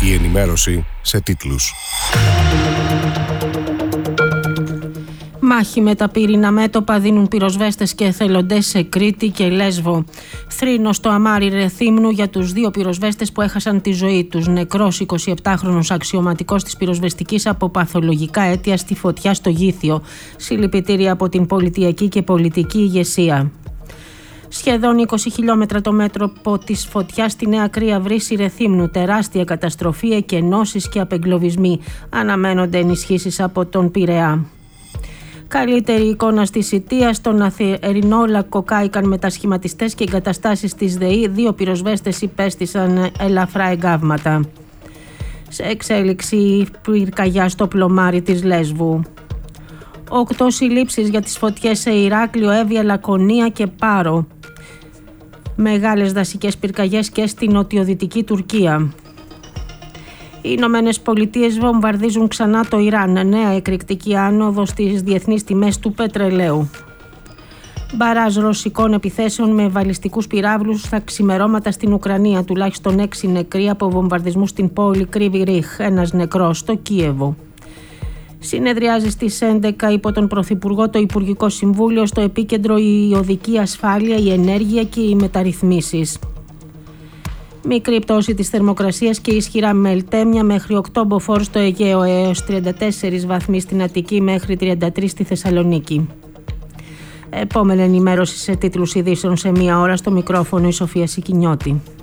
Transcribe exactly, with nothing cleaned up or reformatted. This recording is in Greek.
Η ενημέρωση σε τίτλους. Μάχη με τα πυρήνα μέτωπα δίνουν πυροσβέστες και εθελοντές σε Κρήτη και Λέσβο. Θρήνο στο αμάρι Ρεθύμνου για τους δύο πυροσβέστες που έχασαν τη ζωή τους. Νεκρός εικοσιεπτάχρονος αξιωματικός της πυροσβεστικής από παθολογικά αίτια στη φωτιά στο Γήθιο. Συλληπιτήρια από την πολιτιακή και πολιτική ηγεσία. Σχεδόν είκοσι χιλιόμετρα το μέτωπο της φωτιάς στη Νέα Κρία Βρύση Ρεθύμνου. Τεράστια καταστροφή, εκενώσεις και απεγκλωβισμοί. Αναμένονται ενισχύσεις από τον Πειραιά. Καλύτερη εικόνα στη Σιτία. Στον Αθερινό λακκοκάηκαν μετασχηματιστές και εγκαταστάσεις της ΔΕΗ. Δύο πυροσβέστες υπέστησαν ελαφρά εγκάβματα. Σε εξέλιξη πυρκαγιά στο πλωμάρι της Λέσβου. Οκτώ συλλήψεις για τις φωτιές σε Ηράκλειο, Εύβοια, Λακωνία και Πάρο. Μεγάλες δασικές πυρκαγιές και στη νοτιοδυτική Τουρκία. Οι Ηνωμένες Πολιτείες βομβαρδίζουν ξανά το Ιράν. Νέα εκρηκτική άνοδο στις διεθνείς τιμές του πετρελαίου. Μπαράζ ρωσικών επιθέσεων με βαλιστικούς πυράβλους στα ξημερώματα στην Ουκρανία. Τουλάχιστον έξι νεκροί από βομβαρδισμούς στην πόλη Κρύβι Ρίχ. Ένας νεκρός στο Κίεβο. Συνεδριάζει στις έντεκα υπό τον Πρωθυπουργό το Υπουργικό Συμβούλιο. Στο επίκεντρο η οδική ασφάλεια, η ενέργεια και οι μεταρρυθμίσεις. Μικρή πτώση της θερμοκρασίας και ισχυρά μελτέμια μέχρι οκτώ μποφόρ στο Αιγαίο, έως τριάντα τέσσερις βαθμοί στην Αττική μέχρι τριάντα τρεις στη Θεσσαλονίκη. Επόμενη ενημέρωση σε τίτλους ειδήσεων σε μία ώρα. Στο μικρόφωνο η Σοφία Σικινιώτη.